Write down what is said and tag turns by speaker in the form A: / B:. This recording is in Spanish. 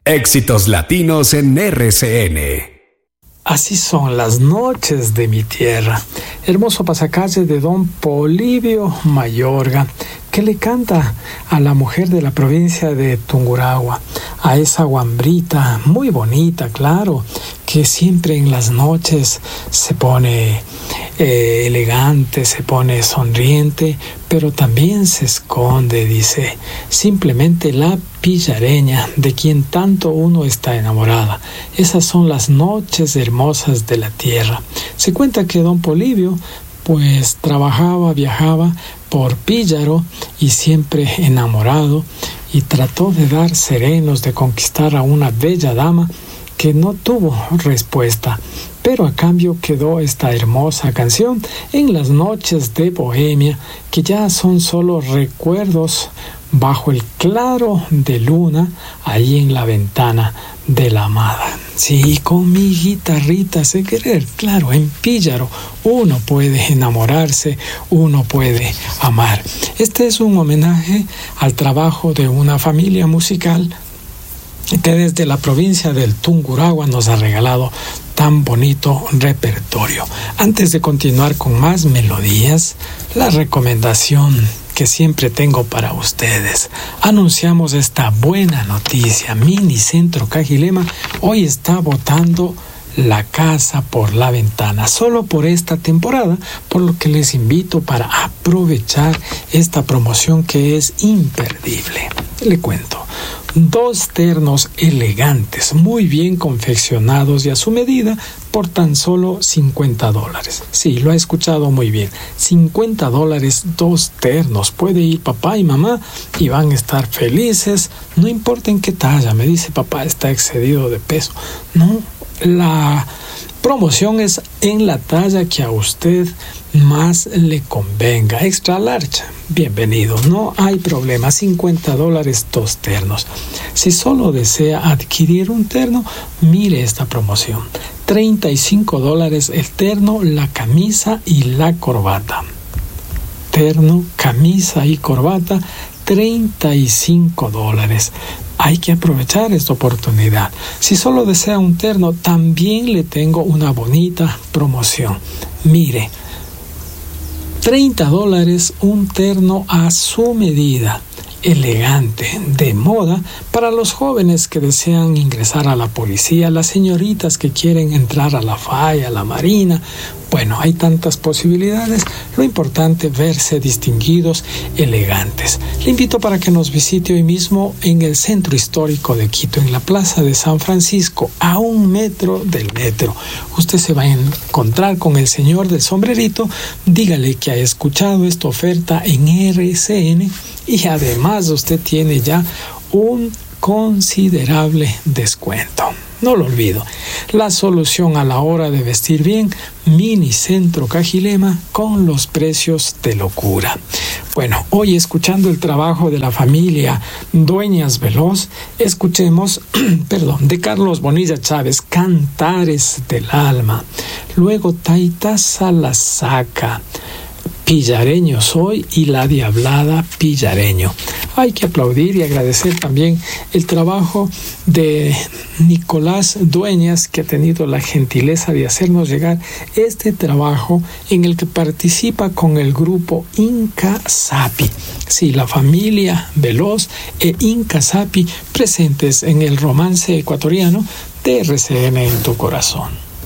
A: Éxitos latinos en RCN.
B: Así son las noches de mi tierra. Hermoso pasacalle de don Polibio Mayorga, que le canta a la mujer de la provincia de Tungurahua, a esa guambrita muy bonita, claro, que siempre en las noches se pone elegante, se pone sonriente, pero también se esconde, dice, simplemente la pillareña de quien tanto uno está enamorada. Esas son las noches hermosas de la tierra. Se cuenta que don Polibio pues trabajaba, viajaba por Píllaro y siempre enamorado, y trató de dar serenos, de conquistar a una bella dama que no tuvo respuesta, pero a cambio quedó esta hermosa canción en las noches de Bohemia, que ya son solo recuerdos bajo el claro de luna, ahí en la ventana de la amada. Sí, con mi guitarrita sé querer, claro, en Píllaro uno puede enamorarse, uno puede amar. Este es un homenaje al trabajo de una familia musical que desde la provincia del Tungurahua nos ha regalado tan bonito repertorio. Antes de continuar con más melodías, la recomendación que siempre tengo para ustedes. Anunciamos esta buena noticia. Minicentro Cajilema hoy está botando la casa por la ventana, solo por esta temporada, por lo que les invito para aprovechar esta promoción que es imperdible. Le cuento. 2 ternos elegantes, muy bien confeccionados y a su medida por tan solo $50. Sí, lo ha escuchado muy bien. $50, 2 ternos. Puede ir papá y mamá y van a estar felices. No importa en qué talla. Me dice papá, está excedido de peso. No, la promoción es en la talla que a usted más le convenga. Extra large, bienvenido, no hay problema. $50, 2 ternos. Si solo desea adquirir un terno, mire esta promoción. $35 el terno, la camisa y la corbata. Terno, camisa y corbata, $35. Hay que aprovechar esta oportunidad. Si solo desea un terno, también le tengo una bonita promoción. Mire, $30 un terno a su medida, elegante, de moda, para los jóvenes que desean ingresar a la policía, las señoritas que quieren entrar a la falla, a la marina. Bueno, hay tantas posibilidades. Lo importante es verse distinguidos, elegantes. Le invito para que nos visite hoy mismo en el centro histórico de Quito, en la Plaza de San Francisco, a 1 metro del metro. Usted se va a encontrar con el señor del sombrerito. Dígale que ha escuchado esta oferta en RCN y además usted tiene ya un considerable descuento. No lo olvido. La solución a la hora de vestir bien, Minicentro Cajilema, con los precios de locura. Bueno, hoy escuchando el trabajo de la familia Dueñas Veloz, escuchemos, de Carlos Bonilla Chávez, Cantares del Alma. Luego Taitaza la Saca, Pillareño soy y la Diablada Pillareño. Hay que aplaudir y agradecer también el trabajo de Nicolás Dueñas, que ha tenido la gentileza de hacernos llegar este trabajo en el que participa con el grupo Inca Sapi. Sí, la familia Veloz e Inca Sapi presentes en el romance ecuatoriano de RCN en tu corazón.